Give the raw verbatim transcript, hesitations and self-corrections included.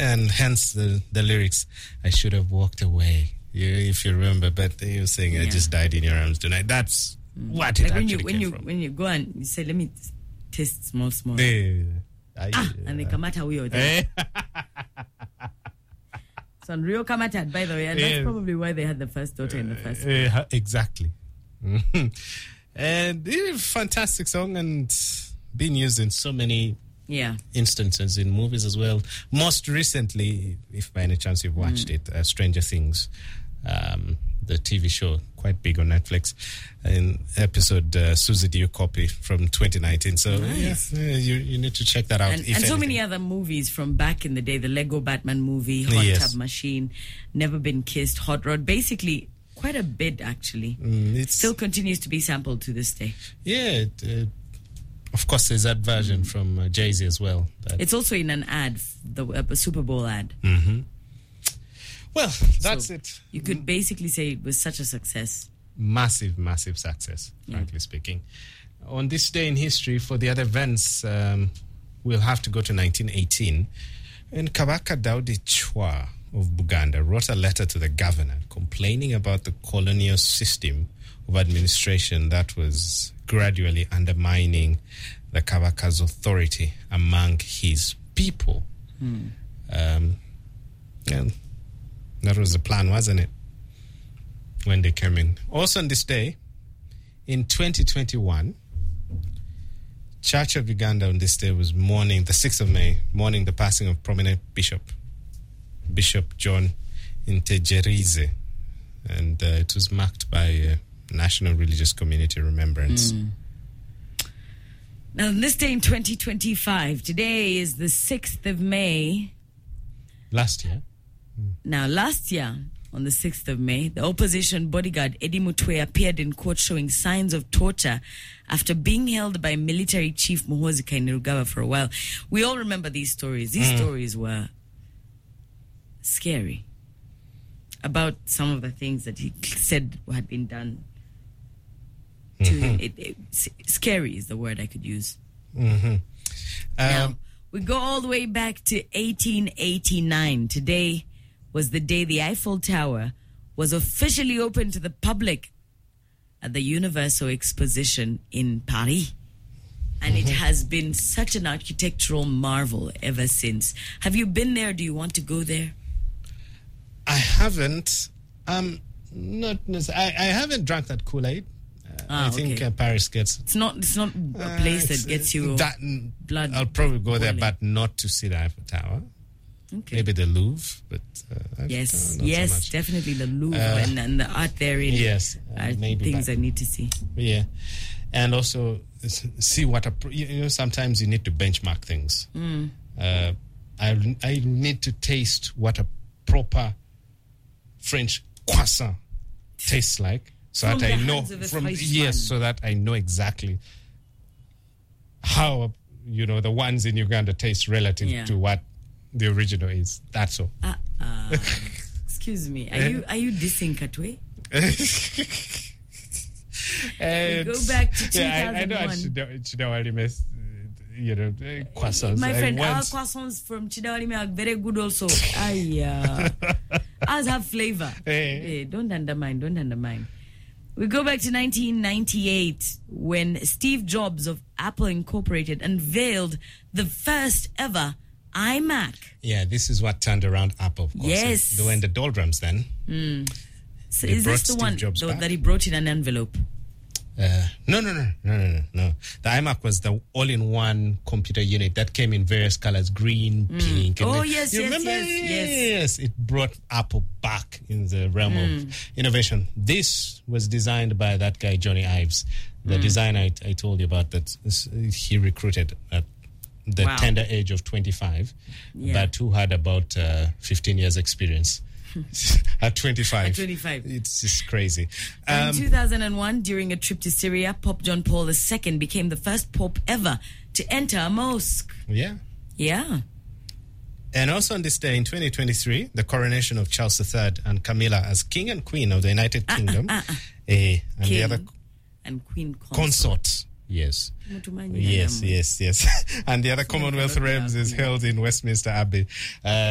and hence the, the lyrics, I should have walked away. You, if you remember, but you were saying, I yeah. just died in your arms tonight. That's mm. what it like actually when you, when came you, from. When you go and you say, let me taste small, small. Yeah. Ah, uh, and they come out how we are there. So Rio Kamata, by the way, and that's yeah. probably why they had the first daughter in the first place. Uh, exactly. And a fantastic song and being used in so many yeah. instances in movies as well. Most recently, if by any chance you've watched mm. it, uh, Stranger Things, um, the T V show, quite big on Netflix, in episode uh, Susie Do You Copy from twenty nineteen. So nice. yeah, yeah, you, you need to check that out. And, and so many other movies from back in the day, the Lego Batman movie, Hot yes. Tub Machine, Never Been Kissed, Hot Rod, basically quite a bit actually. Mm, it still continues to be sampled to this day. Yeah, it, uh, of course there's that version mm. from uh, Jay-Z as well. It's also in an ad, the uh, Super Bowl ad. Mm-hmm. Well, that's so it. You could basically say it was such a success. Massive, massive success, yeah. frankly speaking. On this day in history, for the other events, um, we'll have to go to nineteen eighteen. And Kabaka Daudi Chwa of Buganda wrote a letter to the governor complaining about the colonial system of administration that was gradually undermining the Kabaka's authority among his people. Hmm. Um, and that was the plan, wasn't it? When they came in. Also on this day, in twenty twenty-one, Church of Uganda on this day was mourning, the sixth of May, mourning the passing of prominent bishop, Bishop John Integereze. And uh, it was marked by uh, National Religious Community Remembrance. Mm. Now, on this day in twenty twenty-five, today is the sixth of May. Last year. Now, last year, on the sixth of May, the opposition bodyguard Eddie Mutwe appeared in court showing signs of torture after being held by military chief Muhoozi Kainerugaba for a while. We all remember these stories. These mm. stories were scary about some of the things that he said had been done to mm-hmm. him. It, it, scary is the word I could use. Mm-hmm. Um, now, we go all the way back to eighteen eighty-nine. Today was the day the Eiffel Tower was officially open to the public at the Universal Exposition in Paris. And mm-hmm. it has been such an architectural marvel ever since. Have you been there? Do you want to go there? I haven't. Um, not necessarily. I, I haven't drank that Kool-Aid. Uh, ah, I think okay. uh, Paris gets... It's not It's not a place uh, that gets you that, blood. I'll probably go there, boiling. but not to see the Eiffel Tower. Okay. Maybe the Louvre, but uh, yes, Tower, yes, so definitely the Louvre uh, and, and the art therein. Yes, uh, are maybe things that. I need to see. Yeah, and also see what a you know. Sometimes you need to benchmark things. Mm. Uh, I I need to taste what a proper French croissant tastes like, so from that I the know hands of a from French yes, man. so that I know exactly how you know the ones in Uganda taste relative Yeah. to what the original is. That's all. Uh, uh, excuse me. Are you are you dissing Katwe? We go back to two thousand one. Yeah, I, I know Chidawali mess, you know, croissants. My friend, I our once, croissants from Chidawali are very good also. Aye, uh, ours have flavor. Hey. Hey, don't undermine, don't undermine. We go back to nineteen ninety-eight when Steve Jobs of Apple Incorporated unveiled the first ever iMac. Yeah, this is what turned around Apple, of course. Yes. They were in the doldrums then. Mm. So They is this the brought one Steve Jobs though, back. that he brought in an envelope? Uh, no, no, no, no, no, no, no. The iMac was the all-in-one computer unit that came in various colors, green, Mm. pink. And Oh, then- yes, you yes, remember? yes, yes. Yes, it brought Apple back in the realm Mm. of innovation. This was designed by that guy, Johnny Ives, the Mm. designer I, I told you about that he recruited at the Wow. tender age of twenty-five, Yeah. but who had about uh, fifteen years experience. At twenty-five. At twenty-five. It's just crazy. In Um, two thousand one, during a trip to Syria, Pope John Paul the Second became the first pope ever to enter a mosque. yeah. Yeah. And also on this day in twenty twenty-three, the coronation of Charles the Third and Camilla as King and Queen of the United Ah, Kingdom. ah, ah, ah. Eh, and King the other and Queen consort. consort. Yes. Mutumanya Yes, namu. yes, yes. And the other Commonwealth Sina realms is Queen. held in Westminster Abbey. Uh,